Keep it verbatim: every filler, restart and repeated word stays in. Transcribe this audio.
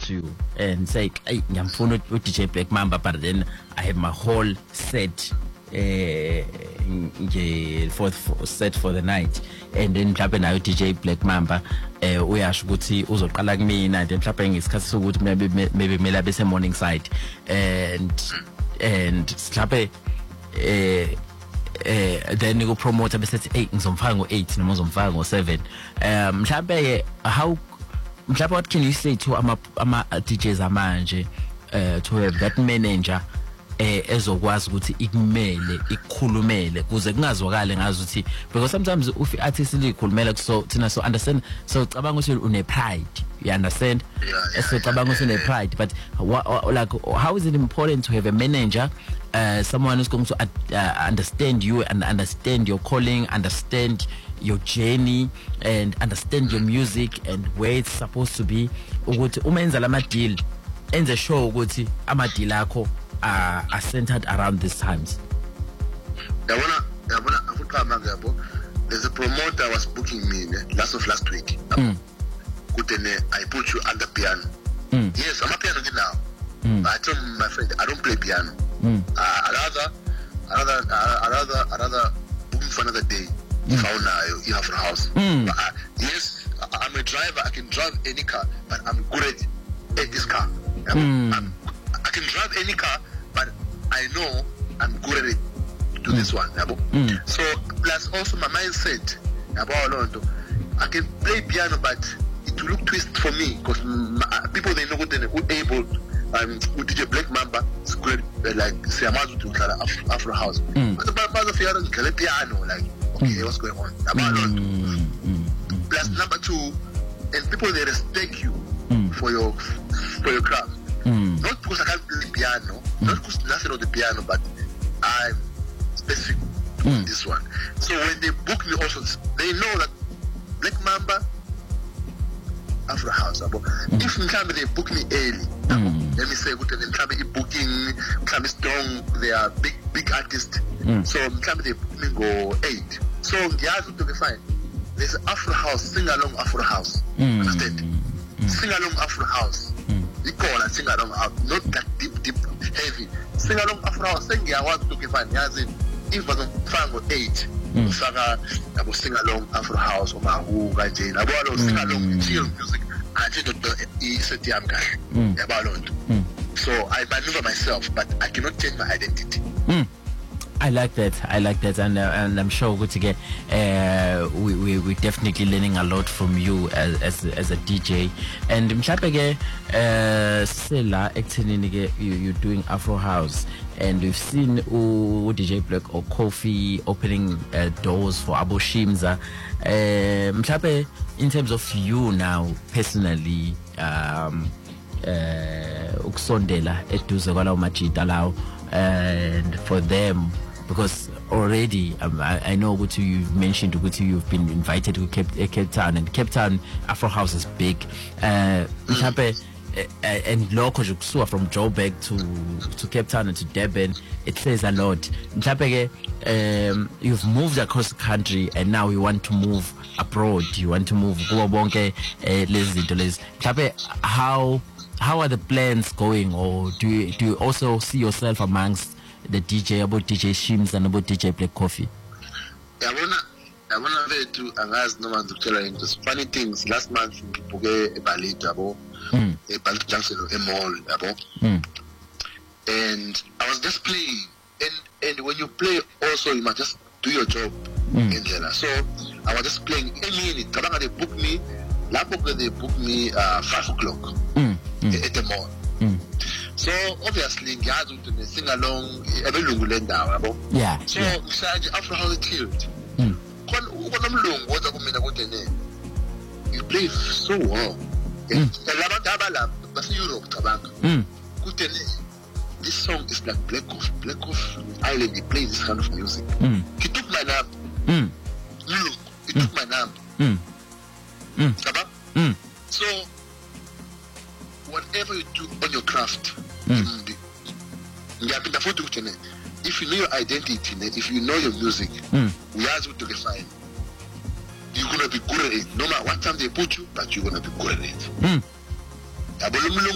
to you and say, hey, ngiyamfuna u-D J Black Mamba, but then I have my whole set uh, for, for set for the night, and then mhlawumbe nayo D J Black Mamba eh uyasho ukuthi uzoqala kumina, then mhlawumbe ngesikhathi sokuthi maybe maybe kumele abe se morning side, and and mhlawumbe eh eh then you promote bese hey ngizomfaka ngo eight noma ngizomfaka ngo seven. um mhlawumbe how mhlawumbe what can you say to ama ama D Js amanje uh, to have that manager eh ezokwazi ukuthi ikumele ikhulumele kuze kungazwakala ngazi ukuthi, because sometimes if artist likhulumela so thina so understand, so cabanga ukuthi une pride, you understand, so cabanga ukuthi une pride, but what, like how is it important to have a manager, uh, someone who's going to uh, understand you and understand your calling, understand your journey and understand your music and where it's supposed to be, ukuthi uma enza lama deal enze sure ukuthi ama deal akho Uh, are centered around these times. There's a promoter was booking me last of last week. Mm. I put you under piano. Mm. Yes, I'm a piano now. Mm. But I told my friend I don't play piano. Mm. Uh, I rather, I rather, I rather, I rather book for another day. Mm. If I want to have a house. Mm. But, uh, yes, I'm a driver. I can drive any car, but I'm good at, at this car. I'm, mm. I'm, I can drive any car, but I know I'm good at it to do mm. this one. Mm. So plus also my mindset about I can play piano, but it will look twist for me because people they know what they're able. Um, with D J Black Mamba, it's great. Like say I'm out to Afro, Afro house, mm. but the part of the piano, like okay, mm. what's going on? Mm. Mm. Plus number two, and people they respect you mm. for your for your craft. Mm. Not because I can't play piano, mm. not because nothing on the piano, but I'm specific to mm. this one. So when they book me also, they know that Black Mamba, Afro House. Mm. If maybe they book me early, mm. let me say, good, then maybe booking, maybe strong, they are big, big artists. Mm. So maybe they book me go eight. So the answer to be fine. There's Afro House, sing along Afro House. Mm. Understand? Mm. Sing along Afro House. Mm. You call and sing along out, not that deep, deep, heavy. Sing along Afro House, sing I want to give an answer. If I don't find eight, Saga, I will sing along Afro House or my who guy Jane. I will sing along chill music. I did not eat a damn guy. About so I maneuver myself, but I cannot change my identity. Mm. I like that. I like that, and uh, and I'm sure good to get. Uh, we we we definitely learning a lot from you as as, as a D J. And mhlawumbe uh Sela actually you you're doing Afro House, and we've seen uh, D J Black or Kofi opening uh, doors for Abo Shimza. Uh, mhlawumbe in terms of you now personally, um, uh, ukusondela eduze kwalawo majita lawo, and for them. Because already um, I, I know what you've mentioned, what you've been invited to Cape, uh, Cape Town, and Cape Town Afro House is big. Uh, uh, and local from Joburg to to Cape Town and to Durban, it says a lot. Um, you've moved across the country, and now you want to move abroad. You want to move. How how are the plans going, or do you do you also see yourself amongst the D J, about D J Shims and about D J Black Coffee? I wanna, I wanna to angazi no man to tell you just funny things. Last month, we a ballet abo, a ballet junction, a mall abo, and I was just playing. And and when you play, also you must just do your job mm. in there. So I was just playing. A minute, Kabanga they booked me. Lapoka they booked me uh, five o'clock mm. Mm. at the mall. Mm. So obviously, guys would sing along every lungulenda, yeah. So yeah. After how it killed, mm. you play so well. That's Europe, mm. This song is like Black Off, Black Off Island. He plays this kind of music. Mm. He took my name. Mm. Look, he mm. took my name. Mm. Mm. Mm. So whatever you do on your craft, mm. if you know your identity, if you know your music, mm. we ask you to refine. You're gonna be good at it. No matter what time they put you, but you're gonna be good at it. Mm.